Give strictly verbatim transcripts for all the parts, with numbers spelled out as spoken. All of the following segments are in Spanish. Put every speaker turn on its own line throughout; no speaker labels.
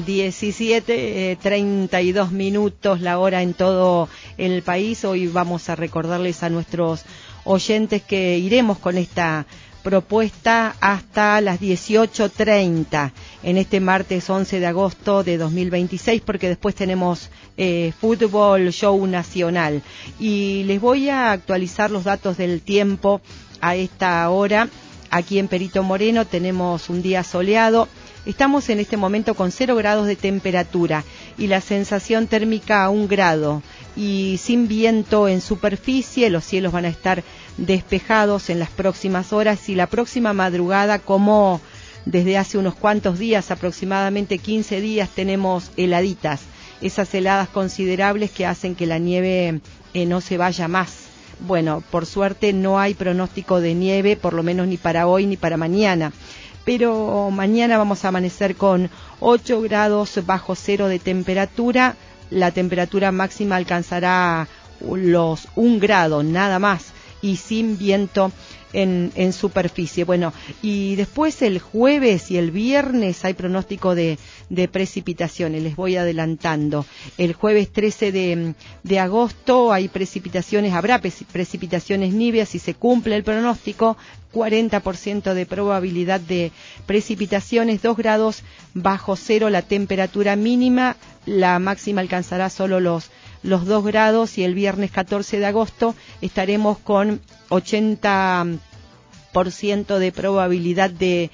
diecisiete, treinta y dos minutos la hora en todo el país. Hoy vamos a recordarles a nuestros oyentes que iremos con esta propuesta hasta las dieciocho treinta en este martes once de agosto de dos mil veintiséis, porque después tenemos eh, fútbol, show nacional. Y les voy a actualizar los datos del tiempo a esta hora. Aquí en Perito Moreno tenemos un día soleado. Estamos en este momento con cero grados de temperatura y la sensación térmica a un grado y sin viento en superficie. Los cielos van a estar despejados en las próximas horas y la próxima madrugada, como desde hace unos cuantos días, aproximadamente quince días, tenemos heladitas, esas heladas considerables que hacen que la nieve eh, no se vaya más. Bueno, por suerte no hay pronóstico de nieve, por lo menos ni para hoy ni para mañana. Pero mañana vamos a amanecer con ocho grados bajo cero de temperatura. La temperatura máxima alcanzará los un grado, nada más, y sin viento en, en superficie. Bueno, y después el jueves y el viernes hay pronóstico de, de precipitaciones, les voy adelantando. El jueves trece de, de agosto hay precipitaciones, habrá precipitaciones níveas si se cumple el pronóstico. cuarenta por ciento de probabilidad de precipitaciones, dos grados bajo cero la temperatura mínima, la máxima alcanzará solo los, los dos grados, y el viernes catorce de agosto estaremos con ochenta por ciento de probabilidad de,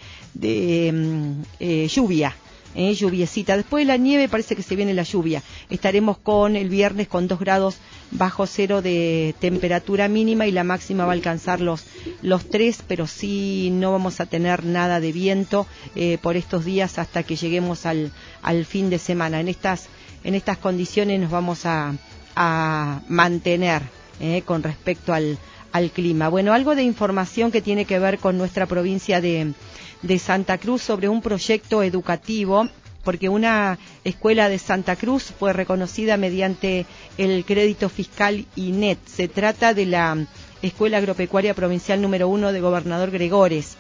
de eh, lluvia. Eh, lluviecita. Después de la nieve parece que se viene la lluvia. Estaremos con el viernes con dos grados bajo cero de temperatura mínima y la máxima va a alcanzar los, los tres, pero sí no vamos a tener nada de viento eh, por estos días hasta que lleguemos al, al fin de semana. En estas, en estas condiciones nos vamos a, a mantener eh, con respecto al, al clima. Bueno, algo de información que tiene que ver con nuestra provincia de de Santa Cruz sobre un proyecto educativo, porque una escuela de Santa Cruz fue reconocida mediante el crédito fiscal I N E T. Se trata de la Escuela Agropecuaria Provincial número uno de Gobernador Gregores,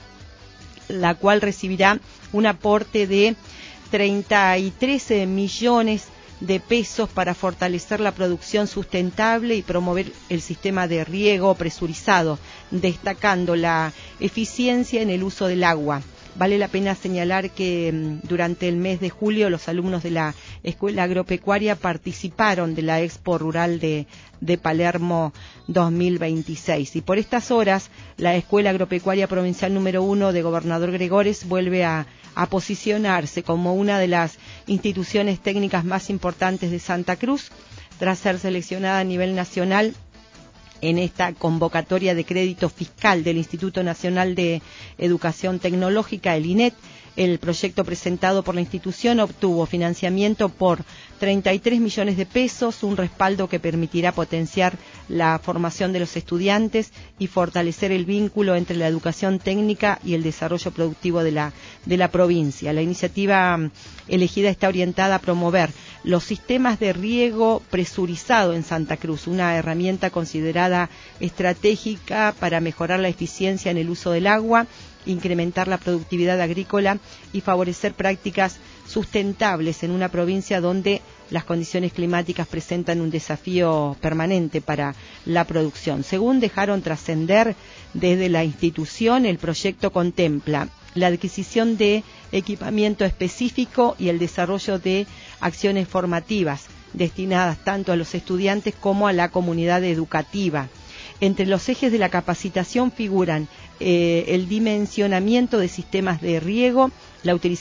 la cual recibirá un aporte de treinta y tres millones de pesos para fortalecer la producción sustentable y promover el sistema de riego presurizado, destacando la eficiencia en el uso del agua. Vale la pena señalar que durante el mes de julio los alumnos de la Escuela Agropecuaria participaron de la Expo Rural de, de Palermo dos mil veintiséis. Y por estas horas, la Escuela Agropecuaria Provincial número uno de Gobernador Gregores vuelve a, a posicionarse como una de las instituciones técnicas más importantes de Santa Cruz, tras ser seleccionada a nivel nacional en esta convocatoria de crédito fiscal del Instituto Nacional de Educación Tecnológica, el I N E T. El proyecto presentado por la institución obtuvo financiamiento por treinta y tres millones de pesos, un respaldo que permitirá potenciar la formación de los estudiantes y fortalecer el vínculo entre la educación técnica y el desarrollo productivo de la, de la provincia. La iniciativa elegida está orientada a promover los sistemas de riego presurizado en Santa Cruz, una herramienta considerada estratégica para mejorar la eficiencia en el uso del agua, incrementar la productividad agrícola y favorecer prácticas sustentables en una provincia donde las condiciones climáticas presentan un desafío permanente para la producción. Según dejaron trascender desde la institución, el proyecto contempla la adquisición de equipamiento específico y el desarrollo de acciones formativas destinadas tanto a los estudiantes como a la comunidad educativa. Entre los ejes de la capacitación figuran eh, el dimensionamiento de sistemas de riego, la utilización